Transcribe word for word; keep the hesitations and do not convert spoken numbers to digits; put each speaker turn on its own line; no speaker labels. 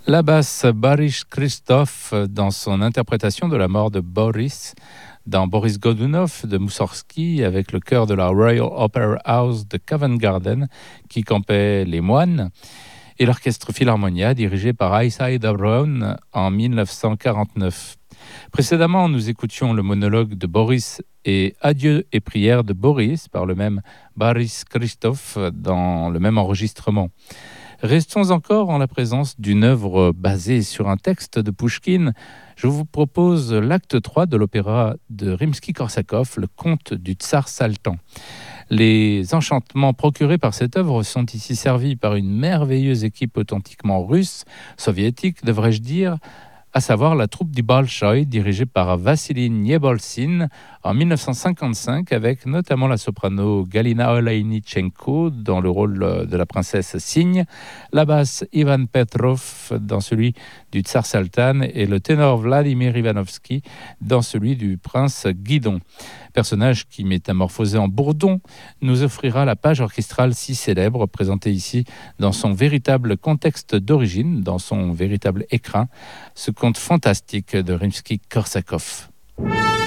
La basse Boris Christoph dans son interprétation de la mort de Boris dans Boris Godunov de Moussorgsky avec le chœur de la Royal Opera House de Covent Garden qui campait les moines et l'orchestre Philharmonia dirigé par Isaiah Brown en dix-neuf cent quarante-neuf. Précédemment, nous écoutions le monologue de Boris et Adieu et prière de Boris par le même Boris Christoph dans le même enregistrement. Restons encore en la présence d'une œuvre basée sur un texte de Pouchkine. Je vous propose l'acte trois de l'opéra de Rimsky-Korsakov, le conte du Tsar Saltan. Les enchantements procurés par cette œuvre sont ici servis par une merveilleuse équipe authentiquement russe, soviétique, devrais-je dire, à savoir la troupe du Bolchoï dirigée par Vassili Niebolsyn en dix-neuf cent cinquante-cinq avec notamment la soprano Galina Olejnichenko dans le rôle de la princesse Cygne, la basse Ivan Petrov dans celui du Tsar Saltan et le ténor Vladimir Ivanovski dans celui du prince Guidon. Personnage qui, métamorphosé en bourdon, nous offrira la page orchestrale si célèbre présentée ici dans son véritable contexte d'origine, dans son véritable écrin, ce conte fantastique de Rimsky-Korsakov.